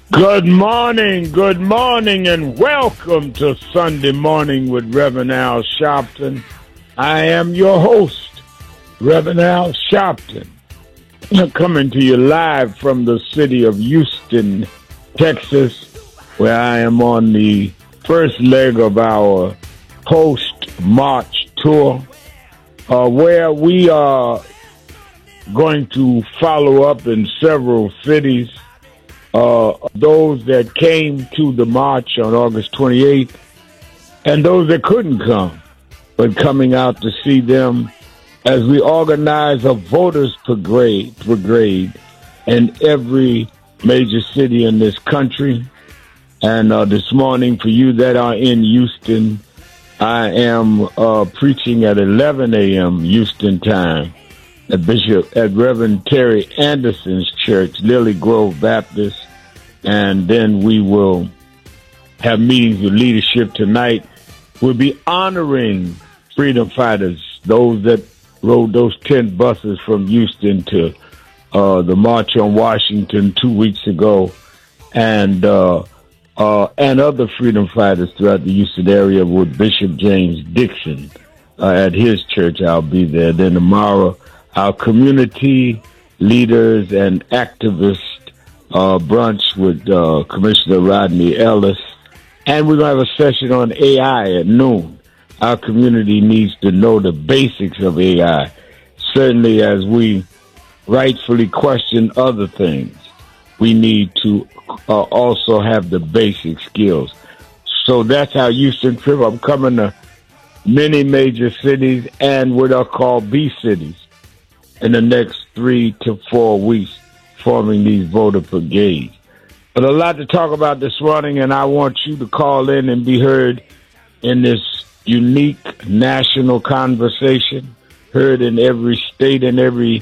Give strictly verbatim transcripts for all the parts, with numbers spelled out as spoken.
Good morning, good morning, and welcome to Sunday Morning with Reverend Al Sharpton. I am your host, Reverend Al Sharpton, coming to you live from the city of Houston, Texas, where I am on the first leg of our post-March tour, uh, where we are going to follow up in several cities. Uh, those that came to the march on August twenty-eighth and those that couldn't come, but coming out to see them as we organize a voters brigade, brigade in every major city in this country. And uh, this morning, for you that are in Houston, I am uh, preaching at eleven a.m. Houston time at Bishop at Reverend Terry Anderson's church, Lily Grove Baptist. And then we will have meetings with leadership tonight. We'll be honoring freedom fighters, those that rode those ten buses from Houston to uh, the March on Washington two weeks ago, and uh, uh, and other freedom fighters throughout the Houston area with Bishop James Dixon uh, at his church. I'll be there. Then tomorrow, our community leaders and activists Uh, brunch with uh, Commissioner Rodney Ellis. And we're going to have a session on A I at noon. Our community needs to know the basics of A I, certainly as we rightfully question other things. We need to uh, also have the basic skills. So that's our Houston trip. I'm coming to many major cities and what are called B cities in the next three to four weeks, forming these voter brigades. But a lot to talk about this morning, and I want you to call in and be heard in this unique national conversation, heard in every state and every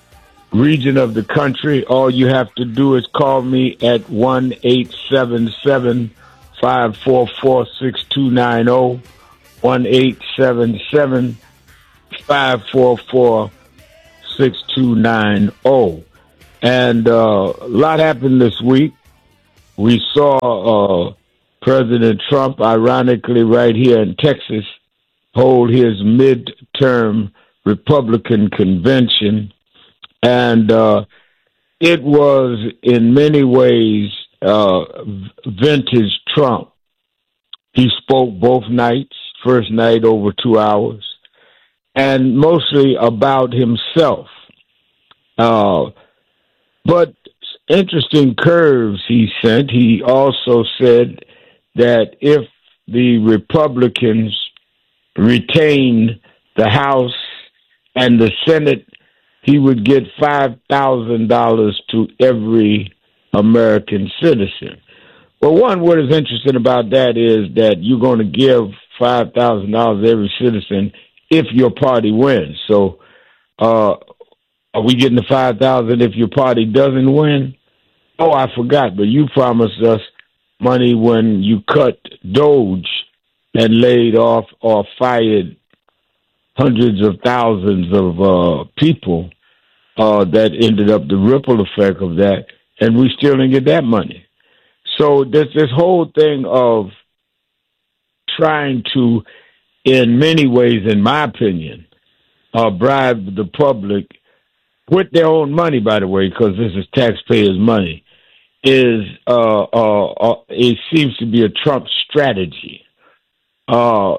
region of the country. All you have to do is call me at one eight seven seven, five four four, six two nine zero, one eight seven seven, five four four, six two nine zero. And uh, a lot happened this week. We saw uh, President Trump, ironically, right here in Texas, hold his midterm Republican convention. And uh, it was, in many ways, uh, vintage Trump. He spoke both nights, first night over two hours, and mostly about himself. Uh But interesting curves he sent. He also said that if the Republicans retain the House and the Senate, he would get five thousand dollars to every American citizen. Well, one, what is interesting about that is that you're going to give five thousand dollars to every citizen if your party wins. So, uh, are we getting the five thousand if your party doesn't win? Oh, I forgot, but you promised us money when you cut Doge and laid off or fired hundreds of thousands of uh, people. Uh, that ended up the ripple effect of that, and we still didn't get that money. So there's this whole thing of trying to, in many ways, in my opinion, uh, bribe the public with their own money, by the way, because this is taxpayers' money, is uh, uh, uh, it seems to be a Trump strategy, uh,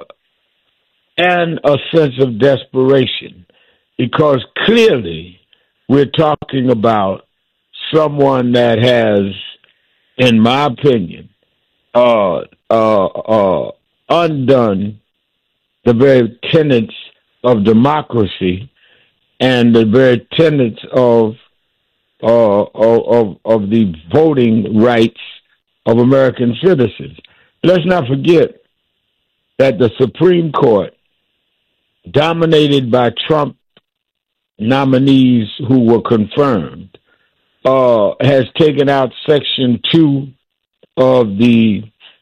and a sense of desperation, because clearly we're talking about someone that has, in my opinion, uh, uh, uh, undone the very tenets of democracy and the very tenets of, uh, of of the voting rights of American citizens. Let's not forget that the Supreme Court, dominated by Trump nominees who were confirmed, uh, has taken out Section two of the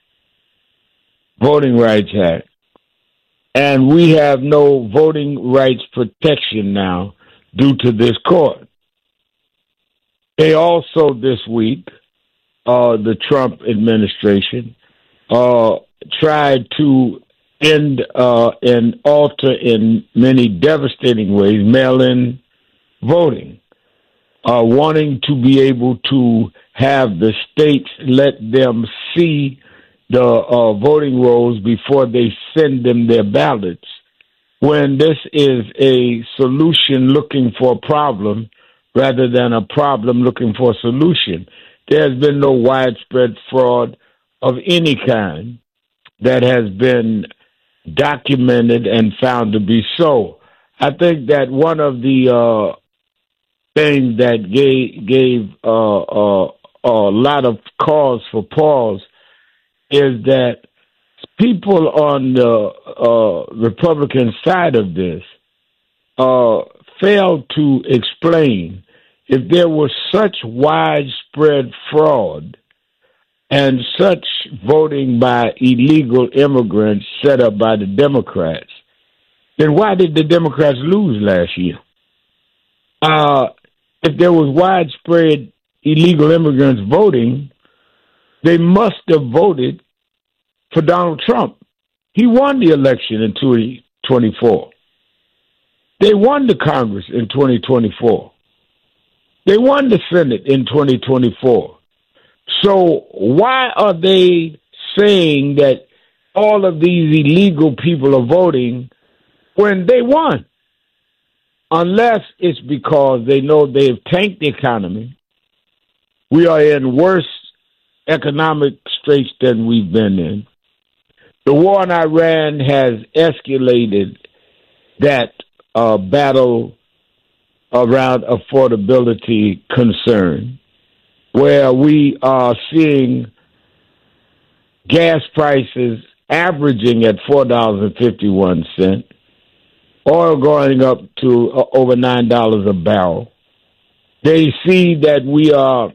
Voting Rights Act. And we have no voting rights protection now due to this court. They also this week uh, the Trump administration uh, tried to end uh, and alter in many devastating ways mail-in voting, uh, wanting to be able to have the states let them see the uh, voting rolls before they send them their ballots, when this is a solution looking for a problem rather than a problem looking for a solution. There's been no widespread fraud of any kind that has been documented and found to be so. I think that one of the uh, things that gave, gave uh, uh, a lot of cause for pause is that people on the uh, Republican side of this uh, failed to explain if there was such widespread fraud and such voting by illegal immigrants set up by the Democrats, then why did the Democrats lose last year? Uh, if there was widespread illegal immigrants voting, they must have voted for Donald Trump. He won the election in twenty twenty-four. They won the Congress in twenty twenty-four. They won the Senate in twenty twenty-four. So why are they saying that all of these illegal people are voting when they won? Unless it's because they know they've tanked the economy. We are in worse economic straits than we've been in. The war in Iran has escalated that uh, battle around affordability concern, where we are seeing gas prices averaging at four dollars and fifty-one cents, oil going up to uh, over nine dollars a barrel. They see that we are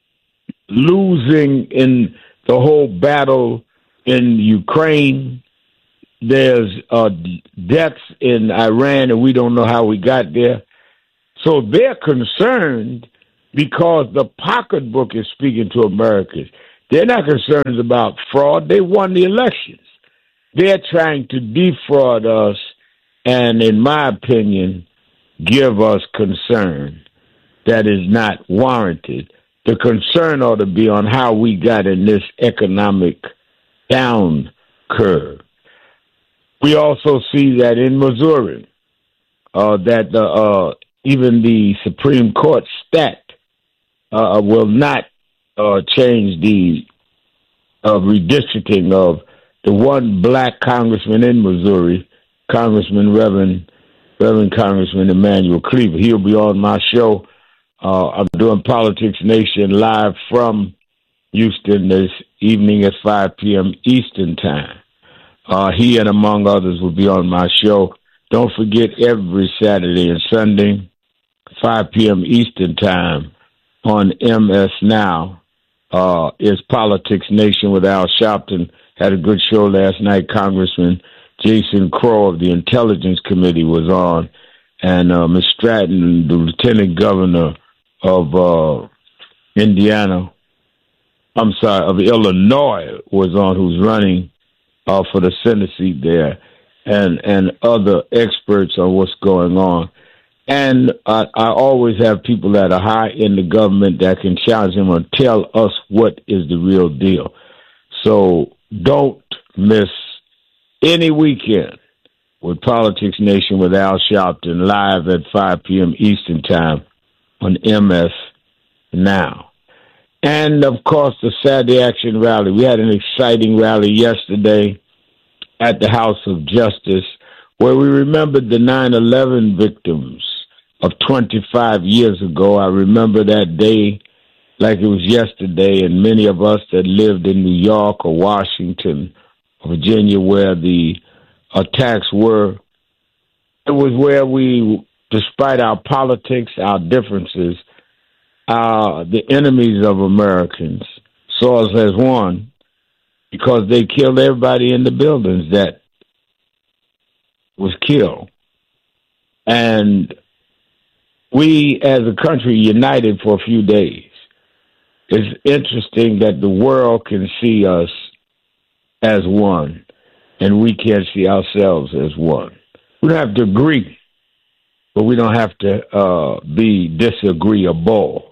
losing in the whole battle in Ukraine. There's uh, deaths in Iran, and we don't know how we got there. So they're concerned because the pocketbook is speaking to Americans. They're not concerned about fraud. They won the elections. They're trying to defraud us and, in my opinion, give us concern that is not warranted. The concern ought to be on how we got in this economic down curve. We also see that in Missouri, uh, that the, uh, even the Supreme Court stat uh, will not uh, change the uh, redistricting of the one black congressman in Missouri, Congressman Reverend Reverend Congressman Emanuel Cleaver. He'll be on my show. Uh, I'm doing Politics Nation live from Houston this evening at five p.m. Eastern Time. Uh, he and among others will be on my show. Don't forget, every Saturday and Sunday, five p.m. Eastern Time on M S Now uh, is Politics Nation with Al Sharpton. Had a good show last night. Congressman Jason Crow of the Intelligence Committee was on, and uh, Miz Stratton, the Lieutenant Governor of uh, Indiana, I'm sorry, of Illinois, was on, who's running uh, for the Senate seat there, and and other experts on what's going on. And I, I always have people that are high in the government that can challenge them or tell us what is the real deal. So don't miss any weekend with Politics Nation with Al Sharpton, live at five p.m. Eastern Time on M S Now. And, of course, the Saturday Action Rally. We had an exciting rally yesterday at the House of Justice where we remembered the nine eleven victims of twenty-five years ago. I remember that day like it was yesterday, and many of us that lived in New York or Washington or Virginia where the attacks were, it was where we, despite our politics, our differences, uh, the enemies of Americans saw us as one because they killed everybody in the buildings that was killed. And we, as a country, united for a few days. it's interesting that the world can see us as one, and we can't see ourselves as one. We don't have to agree, but we don't have to uh, be disagreeable.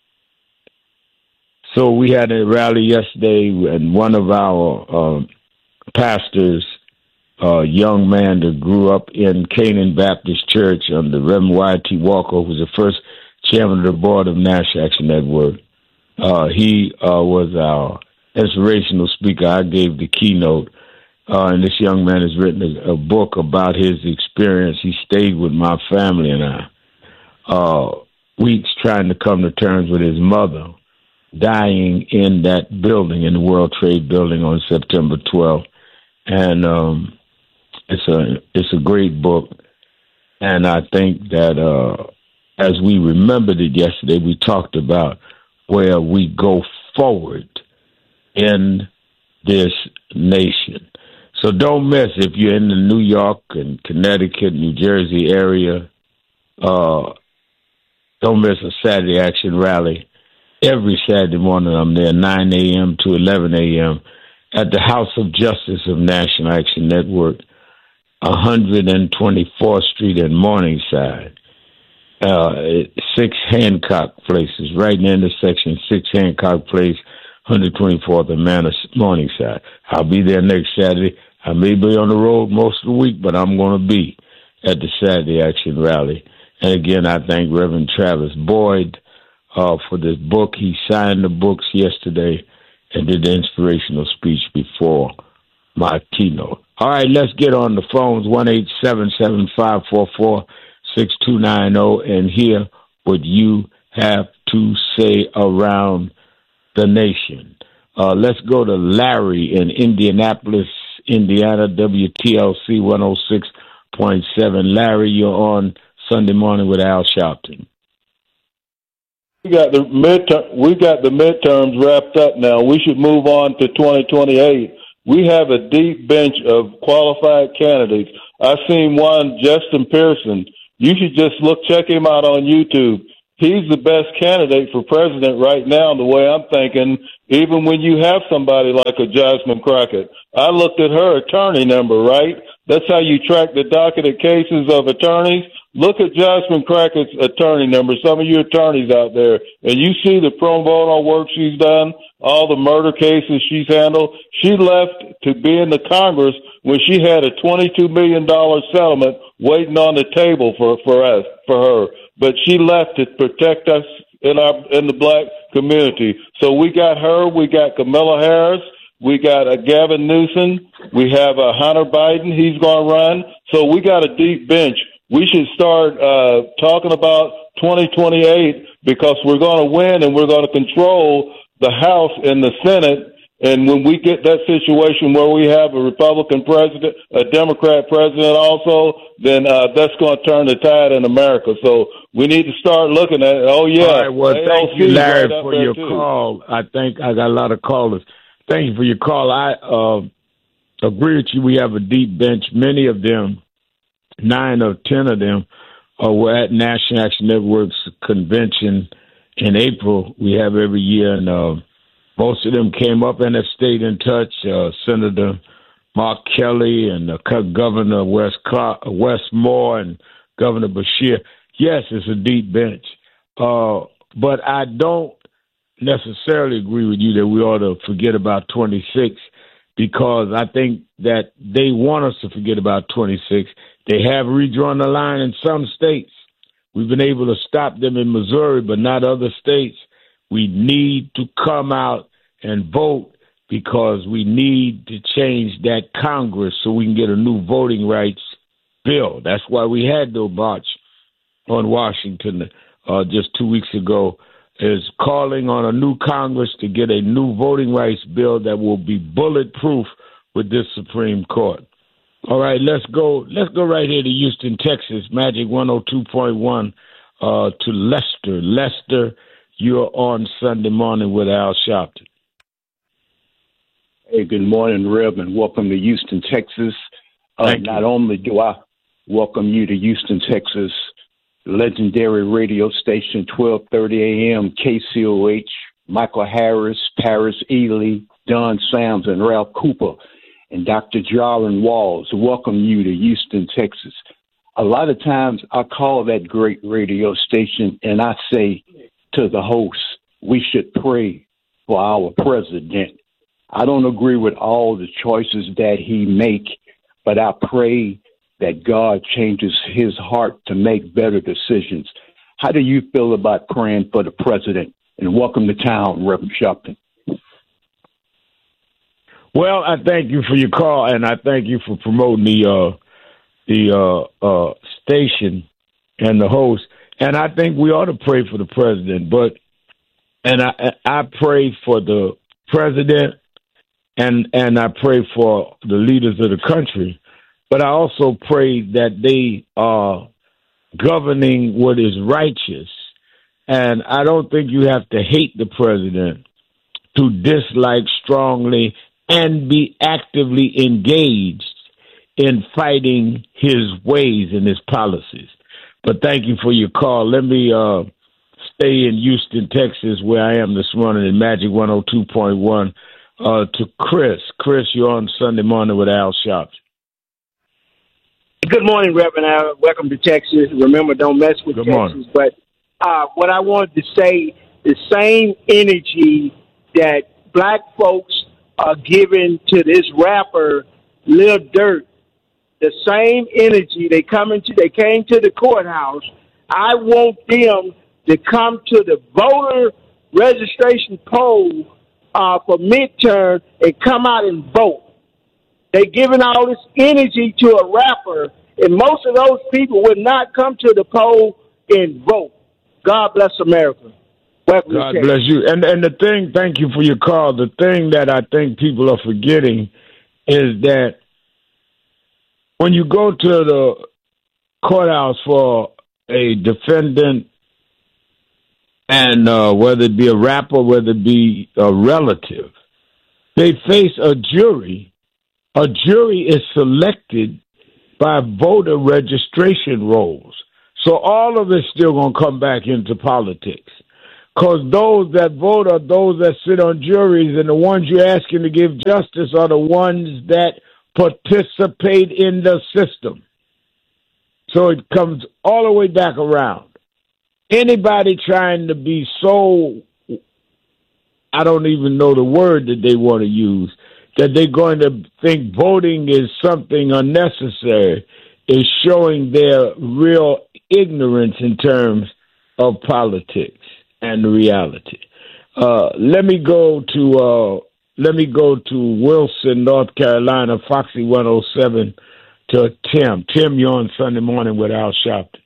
So we had a rally yesterday, and one of our uh, pastors, a young man that grew up in Canaan Baptist Church under Reverend Y T Walker, who was the first chairman of the board of National Action Network. Uh, he uh, was our inspirational speaker. I gave the keynote, uh, and this young man has written a, a book about his experience. He stayed with my family and I uh, weeks trying to come to terms with his mother dying in that building, in the World Trade Building on September twelfth. And um, it's a it's a great book. And I think that uh, as we remembered it yesterday, we talked about where we go forward in this nation. So don't miss, if you're in the New York and Connecticut, New Jersey area, uh, don't miss a Saturday Action Rally. Every Saturday morning I'm there, nine a.m. to eleven a.m. at the House of Justice of National Action Network, one twenty-fourth Street in Morningside. Uh, six Hancock Places, right in the intersection, six Hancock Place, one twenty-fourth and Manor, Morningside. I'll be there next Saturday. I may be on the road most of the week, but I'm going to be at the Saturday Action Rally. And again, I thank Reverend Travis Boyd uh, for this book. He signed the books yesterday and did the inspirational speech before my keynote. All right, let's get on the phones, one eight seven seven five four four six two nine zero, and hear what you have to say around the nation. Uh, let's go to Larry in Indianapolis, Indiana, W T L C one oh six point seven. Larry, you're on Sunday Morning with Al Sharpton. We got the midterm, we got the midterms wrapped up now. We should move on to twenty twenty-eight. We have a deep bench of qualified candidates. I've seen one, Justin Pearson. You should just look, check him out on YouTube. He's the best candidate for president right now, the way I'm thinking, even when you have somebody like a Jasmine Crockett. I looked at her attorney number, right? That's how you track the docketed cases of attorneys. Look at Jasmine Crockett's attorney number, some of you attorneys out there, and you see the pro bono work she's done, all the murder cases she's handled. She left to be in the Congress when she had a twenty-two million dollars settlement waiting on the table for, for us, for her. But she left to protect us in our, in the black community. So we got her, we got Kamala Harris, we got a Gavin Newsom, we have a Hunter Biden, he's going to run. So we got a deep bench. We should start uh, talking about twenty twenty-eight because we're going to win and we're going to control the House and the Senate. And when we get that situation where we have a Republican president, a Democrat president also, then uh, that's going to turn the tide in America. So we need to start looking at it. Oh, yeah. All right, well, thank you, Larry, right for your too. call. I think I got a lot of callers. Thank you for your call. I uh, agree with you. We have a deep bench. Many of them, nine or ten of them, uh, were at National Action Network's convention in April. We have every year, and uh, most of them came up and have stayed in touch. Uh, Senator Mark Kelly and uh, Governor Wes Clark, Wes Moore and Governor Beshear. Yes, it's a deep bench. Uh, but I don't necessarily agree with you that we ought to forget about twenty-six because I think that they want us to forget about twenty-six. They have redrawn the line in some states. We've been able to stop them in Missouri, but not other states. We need to come out and vote because we need to change that Congress so we can get a new voting rights bill. That's why we had the march on Washington uh, just two weeks ago, is calling on a new Congress to get a new voting rights bill that will be bulletproof with this Supreme Court. All right, let's go. Let's go right here to Houston, Texas. Magic one oh two point one uh, to Lester. Lester, you're on Sunday Morning with Al Sharpton. Hey, good morning, Rev, and welcome to Houston, Texas. Uh, not only do I welcome you to Houston, Texas, legendary radio station, twelve thirty a.m., K C O H, Michael Harris, Paris Ely, Don Sams, and Ralph Cooper, and Doctor Jarwin Walls. Welcome you to Houston, Texas. A lot of times I call that great radio station and I say to the host, we should pray for our president. I don't agree with all the choices that he make, but I pray that God changes his heart to make better decisions. How do you feel about praying for the president? And welcome to town, Reverend Sharpton. Well, I thank you for your call, and I thank you for promoting the uh, the uh, uh, station and the host. And I think we ought to pray for the president. But and I I pray for the president, and and I pray for the leaders of the country. But I also pray that they are governing what is righteous. And I don't think you have to hate the president to dislike strongly and be actively engaged in fighting his ways and his policies. But thank you for your call. Let me uh, stay in Houston, Texas, where I am this morning in Magic one oh two point one, uh, to Chris. Chris, you're on Sunday Morning with Al Sharpton. Good morning, Reverend Al. Welcome to Texas. Remember, don't mess with Good Texas. Morning. But uh, what I wanted to say, the same energy that black folks are giving to this rapper, Lil Durk, the same energy they come into, they came to the courthouse. I want them to come to the voter registration poll uh, for midterm and come out and vote. They're giving all this energy to a rapper, and most of those people would not come to the poll and vote. God bless America. Welcome God bless you. And and the thing, thank you for your call. The thing that I think people are forgetting is that when you go to the courthouse for a defendant, and uh, whether it be a rapper, whether it be a relative, they face a jury. A jury is selected by voter registration rolls. So all of it's still going to come back into politics. Because those that vote are those that sit on juries, and the ones you're asking to give justice are the ones that participate in the system. So it comes all the way back around. Anybody trying to be so, I don't even know the word that they want to use, that they're going to think voting is something unnecessary, is showing their real ignorance in terms of politics and the reality. Uh, let me go to uh, let me go to Wilson, North Carolina, Foxy one oh seven, to Tim. Tim, you're on Sunday Morning with Al Sharpton.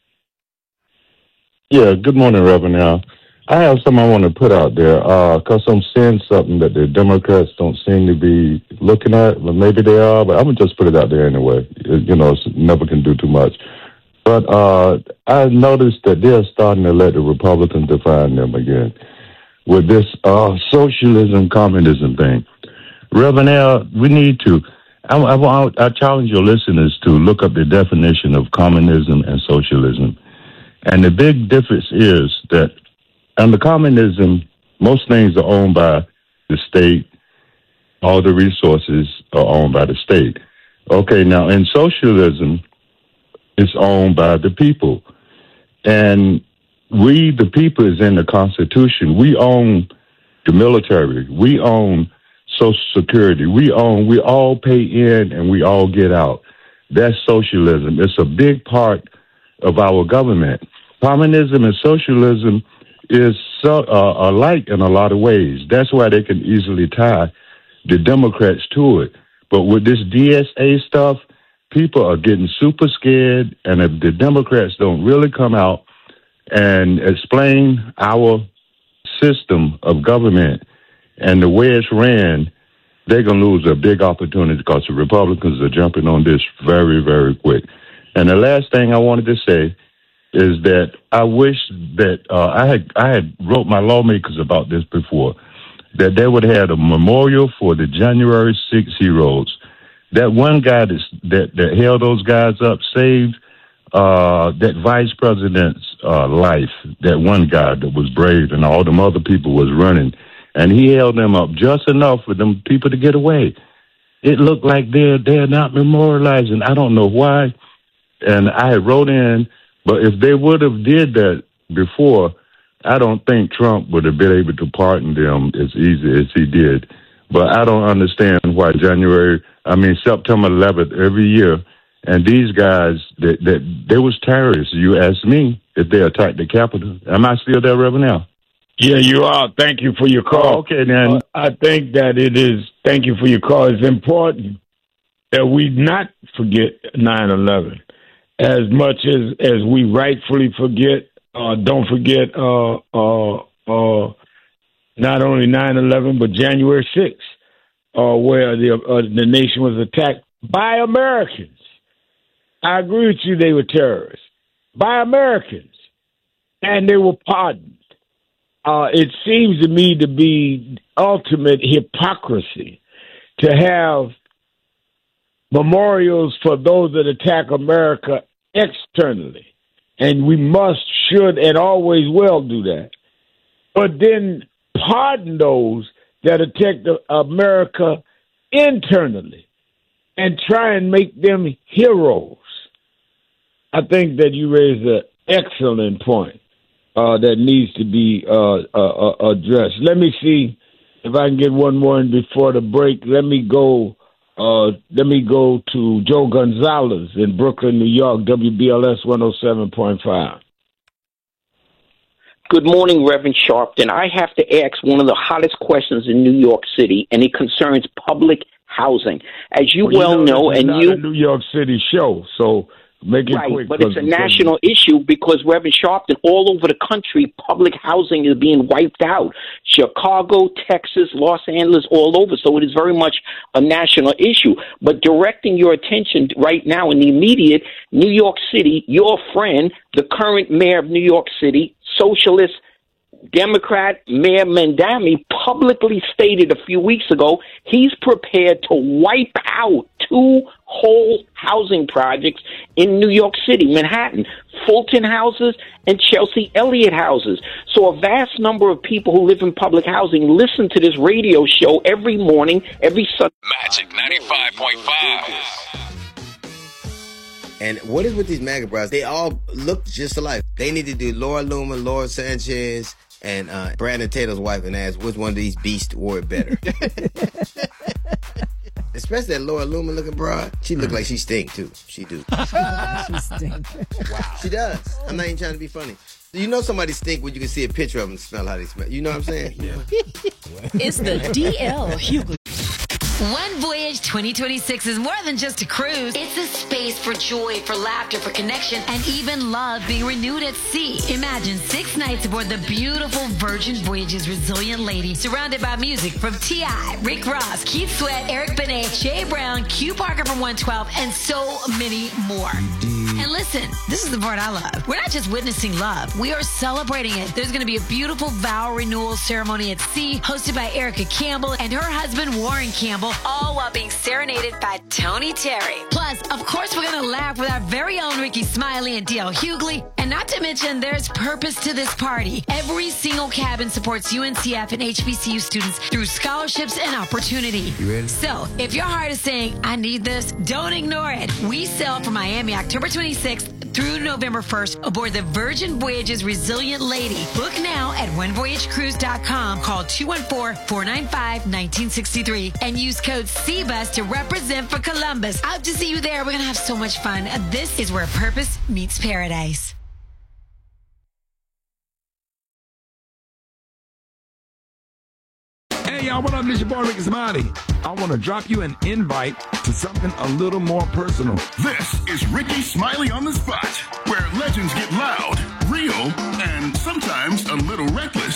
Yeah, good morning, Reverend Al. I have something I want to put out there because uh, I'm seeing something that the Democrats don't seem to be looking at. But maybe they are, but I'm going to just put it out there anyway. It, you know, never can do too much. But uh, I noticed that they're starting to let the Republicans define them again with this uh, socialism, communism thing. Reverend Al, we need to, I, I, I challenge your listeners to look up the definition of communism and socialism. And the big difference is that under communism, most things are owned by the state. All the resources are owned by the state. Okay, now in socialism, it's owned by the people. And we, the people, is in the Constitution. We own the military. We own Social Security. We own, we all pay in and we all get out. That's socialism. It's a big part of our government. Communism and socialism is so, uh, alike in a lot of ways. That's why they can easily tie the Democrats to it. But with this D S A stuff, people are getting super scared, and if the Democrats don't really come out and explain our system of government and the way it's ran, they're going to lose a big opportunity because the Republicans are jumping on this very, very quick. And the last thing I wanted to say is that I wish that uh, I had I had wrote my lawmakers about this before, that they would have had a memorial for the January sixth heroes. That one guy that's, that that held those guys up saved uh, that vice president's uh, life. That one guy that was brave, and all them other people was running. and he held them up just enough for them people to get away. It looked like they're they're not memorializing. I don't know why. And I wrote in, but if they would have did that before, I don't think Trump would have been able to pardon them as easy as he did. But I don't understand why January, I mean September eleventh every year, and these guys that that they was terrorists. You asked me if they attacked the Capitol. Am I still there, Reverend Al? Yeah, you are. Thank you for your call. Oh, okay, then. Uh, I think that it is, thank you for your call. It's important that we not forget nine eleven as much as, as we rightfully forget. Uh, don't forget uh, uh, uh, not only nine eleven, but January sixth, uh, where the, uh, the nation was attacked by Americans. I agree with you, they were terrorists. By Americans. And they were pardoned. Uh, it seems to me to be ultimate hypocrisy to have memorials for those that attack America externally. And we must, should, and always will do that. But then pardon those that attack America internally and try and make them heroes. I think that you raised an excellent point. Uh, that needs to be uh, uh, addressed. Let me see if I can get one more in before the break. Let me go. Uh, let me go to Joe Gonzalez in Brooklyn, New York. W B L S one oh seven point five. Good morning, Reverend Sharpton. I have to ask one of the hottest questions in New York City, and it concerns public housing. As you well, well know, know and not you, a New York City show, so. Make it right, quick, but it's a national issue because, Reverend Sharpton, all over the country, public housing is being wiped out. Chicago, Texas, Los Angeles, all over. So it is very much a national issue. But directing your attention right now in the immediate New York City, your friend, the current mayor of New York City, socialist Democrat Mayor Mandami, publicly stated a few weeks ago he's prepared to wipe out two whole housing projects in New York City, Manhattan, Fulton houses and Chelsea Elliott houses. So a vast number of people who live in public housing listen to this radio show every morning, every Sunday. Magic ninety-five point five. And what is with these MAGA bros? They all look just alike. They need to do Laura Loomer, Laura Sanchez, and uh, Brandon Taylor's wife and ask which one of these beasts wore it better. Especially that Laura Loomer looking broad. She look like she stink too. She do. She stink. Wow. She does. I'm not even trying to be funny. You know somebody stink when you can see a picture of them and smell how they smell. You know what I'm saying? Yeah. It's the D L Hughley. One Voyage twenty twenty-six is more than just a cruise. It's a space for joy, for laughter, for connection, and even love being renewed at sea. Imagine six nights aboard the beautiful Virgin Voyage's Resilient Lady, surrounded by music from T I, Rick Ross, Keith Sweat, Eric Benet, Jay Brown, Q Parker from one twelve, and so many more. And listen, this is the part I love. We're not just witnessing love. We are celebrating it. There's going to be a beautiful vow renewal ceremony at sea hosted by Erica Campbell and her husband Warren Campbell, all while being serenaded by Tony Terry. Plus, of course, we're going to laugh with our very own Ricky Smiley and D L Hughley. And not to mention, there's purpose to this party. Every single cabin supports U N C F and H B C U students through scholarships and opportunity. You ready? So, if your heart is saying, I need this, don't ignore it. We sail from Miami October twenty-sixth through November first aboard the Virgin Voyage's Resilient Lady. Book now at one voyage cruise dot com. Call two one four, four nine five, one nine six three and use code C B U S to represent for Columbus. I hope to see you there. We're going to have so much fun. This is where purpose meets paradise. Hey, y'all, what up? This your boy, Ricky Smiley. I want to drop you an invite to something a little more personal. This is Ricky Smiley on the Spot, where legends get loud, real, and sometimes a little reckless.